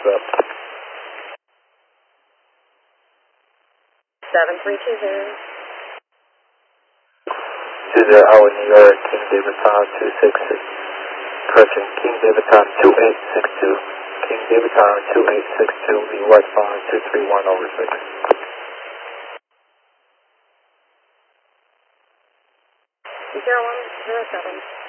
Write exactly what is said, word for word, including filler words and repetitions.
up. seven three two zero. two zero, Howard, New York, King David Time two six six. Correction, King David Time two eight six two. King David Time two eight six two, the westbound two three one over six. zero one zero seven.